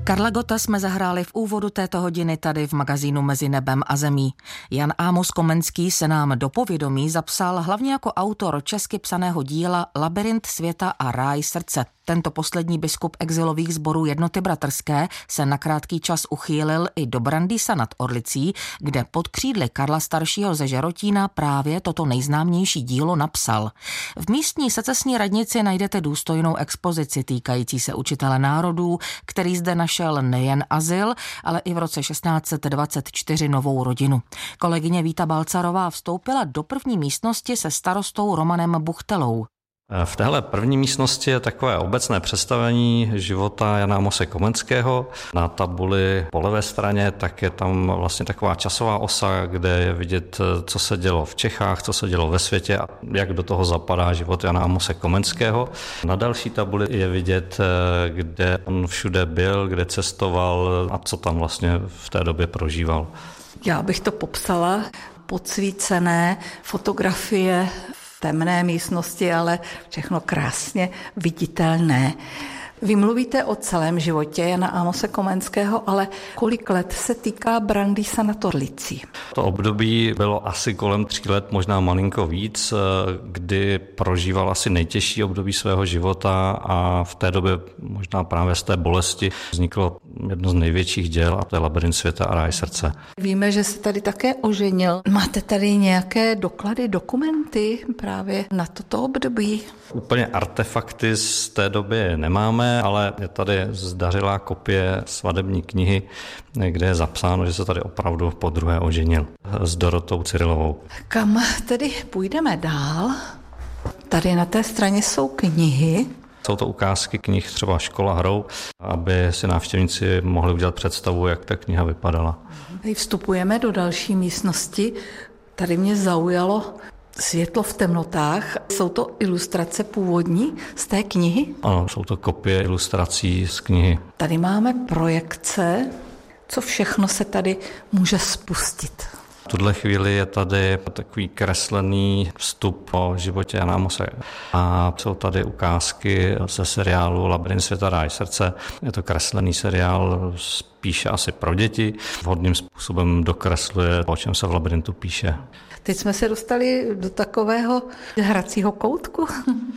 Karla Gotta jsme zahráli v úvodu této hodiny tady v magazínu Mezi nebem a zemí. Jan Amos Komenský se nám do povědomí zapsal hlavně jako autor česky psaného díla Labyrint světa a ráj srdce. Tento poslední biskup exilových sborů Jednoty bratrské se na krátký čas uchýlil i do Brandýsa nad Orlicí, kde pod křídly Karla staršího ze Žerotína právě toto nejznámější dílo napsal. V místní secesní radnici najdete důstojnou expozici týkající se učitele národů, který zde našel nejen azyl, ale i v roce 1624 novou rodinu. Kolegyně Víta Balcarová vstoupila do první místnosti se starostou Romanem Buchtelou. V téhle první místnosti je takové obecné představení života Jana Amose Komenského. Na tabuli po levé straně tak je tam vlastně taková časová osa, kde je vidět, co se dělo v Čechách, co se dělo ve světě a jak do toho zapadá život Jana Amose Komenského. Na další tabuli je vidět, kde on všude byl, kde cestoval a co tam vlastně v té době prožíval. Já bych to popsala podsvícené fotografie v temné místnosti, ale všechno krásně viditelné. Vy mluvíte o celém životě Jana Amose Komenského, ale kolik let se týká Brandýsa nad Orlicí? To období bylo asi kolem 3 let, možná malinko víc, kdy prožíval asi nejtěžší období svého života a v té době možná právě z té bolesti vzniklo jedno z největších děl a to je Labyrint světa a ráj srdce. Víme, že se tady také oženil. Máte tady nějaké doklady, dokumenty právě na toto období? Úplně artefakty z té doby nemáme, ale je tady zdařilá kopie svatební knihy, kde je zapsáno, že se tady opravdu podruhé oženil s Dorotou Cyrilovou. Kam tedy půjdeme dál? Tady na té straně jsou knihy. Jsou to ukázky knih třeba Škola hrou, aby si návštěvníci mohli udělat představu, jak ta kniha vypadala. Tady vstupujeme do další místnosti. Tady mě zaujalo Světlo v temnotách. Jsou to ilustrace původní z té knihy? Ano, jsou to kopie ilustrací z knihy. Tady máme projekce. Co všechno se tady může spustit? V tuhle chvíli je tady takový kreslený vstup o životě Jana Amose a jsou tady ukázky ze seriálu Labyrint světa ráj srdce. Je to kreslený seriál, spíše asi pro děti. Vhodným způsobem dokresluje, o čem se v labyrintu píše. Teď jsme se dostali do takového hracího koutku.